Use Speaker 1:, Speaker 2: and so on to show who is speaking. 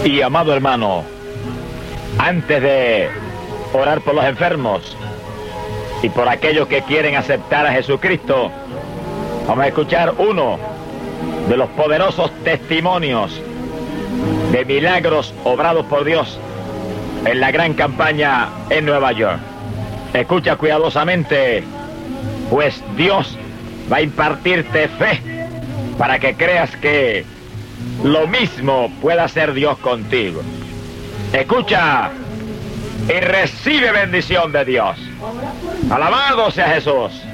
Speaker 1: Y amado hermano, antes de orar por los enfermos y por aquellos que quieren aceptar a Jesucristo, vamos a escuchar uno de los poderosos testimonios de milagros obrados por Dios en la gran campaña en Nueva York. Escucha cuidadosamente, pues Dios va a impartirte fe para que creas que lo mismo puede hacer Dios contigo. Escucha y recibe bendición de Dios. Alabado sea Jesús.